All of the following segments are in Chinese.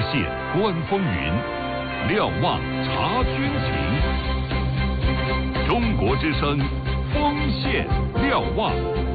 线观风云，瞭望察军情。中国之声，锋线瞭望。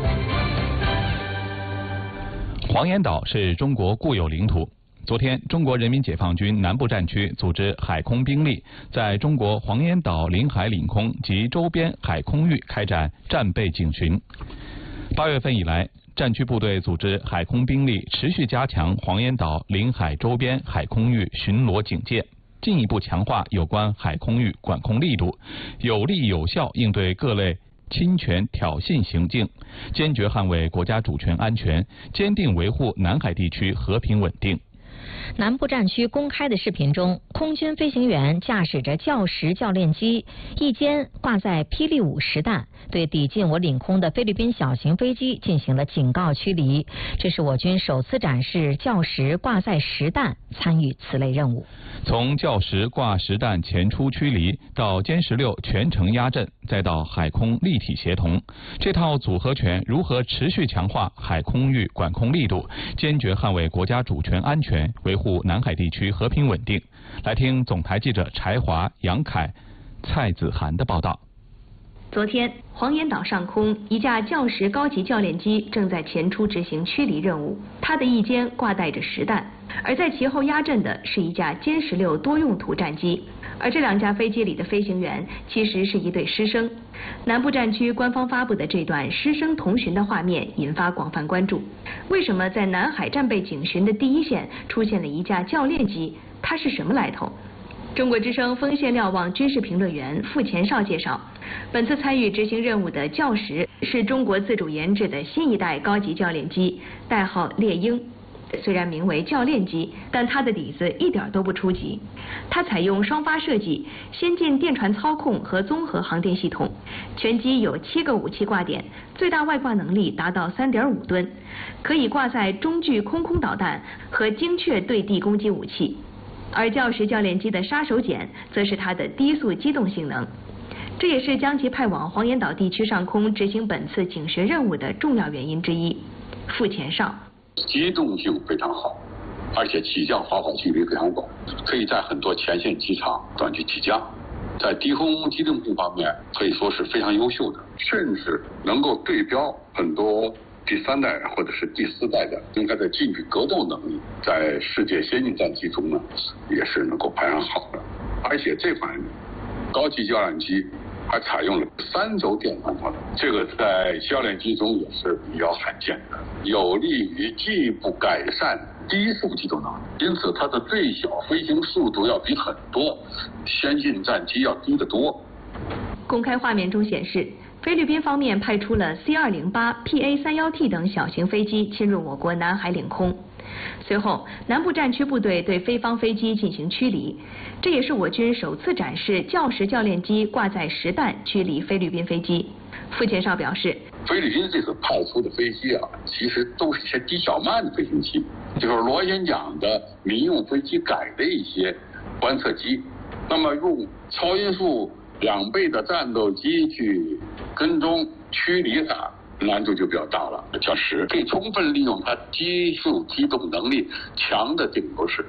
黄岩岛是中国固有领土。昨天，中国人民解放军南部战区组织海空兵力在中国黄岩岛领海领空及周边海空域开展战备警巡。8月份以来，战区部队组织海空兵力持续加强黄岩岛领海周边海空域巡逻警戒，进一步强化有关海空域管控力度，有力有效应对各类侵权挑衅行径，坚决捍卫国家主权安全，坚定维护南海地区和平稳定。 南部战区公开的视频中，空军飞行员驾驶着教10教练机，一肩挂载霹雳5实弹，对抵近我领空的菲律宾小型飞机进行了警告驱离。这是我军首次展示教10挂载实弹参与此类任务。 从教10挂实弹前出驱离到歼16全程压阵，再到海空立体协同，这套组合拳如何持续强化海空域管控力度，坚决捍卫国家主权安全，维护南海地区和平稳定。来听总台记者柴华、杨凯、蔡子涵的报道。 昨天，黄岩岛上空一架教10高级教练机正在前出执行驱离任务，它的一肩挂带着实弹，而在其后压阵的是一架歼16多用途战机。而这2架飞机里的飞行员其实是一对师生。南部战区官方发布的这段师生同巡的画面引发广泛关注。为什么在南海战备警巡的第一线出现了一架教练机？它是什么来头？中国之声锋线瞭望军事评论员傅前绍介绍，本次参与执行任务的教10是中国自主研制的新一代高级教练机，代号猎鹰。虽然名为教练机，但它的底子一点都不初级。它采用双发设计、先进电传操控和综合航电系统，全机有7个武器挂点，最大外挂能力达到3.5吨，可以挂载中距空导弹和精确对地攻击武器。而教10教练机的杀手锏则是它的低速机动性能，这也是将其派往黄岩岛地区上空执行本次警巡任务的重要原因之一。傅前绍， 机动性非常好，而且起降滑跑距离非常广，可以在很多前线机场短距起降，在低空机动性方面可以说是非常优秀的，甚至能够对标很多第3代或者是第4代的，应该在近距格斗能力在世界先进战机中呢也是能够排上好的。而且这款高级教练机还采用了3轴电传操作，这个在教练机中也是比较罕见的，有利于进一步改善低速机动能力，因此它的最小飞行速度要比很多先进战机要低得多。 公开画面中显示，菲律宾方面派出了 C-208、PA-31T 等小型飞机侵入我国南海领空。随后，南部战区部队对菲方飞机进行驱离，这也是我军首次展示教10教练机挂载实弹驱离菲律宾飞机。傅前绍表示， 菲律宾这次派出的飞机啊，其实都是一些低小慢的飞行器，就是螺旋桨的民用飞机改的一些观测机，那么用超音速2倍的战斗机去跟踪驱离它，难度就比较大了。教10可以充分利用它低速机动能力强的这个优势，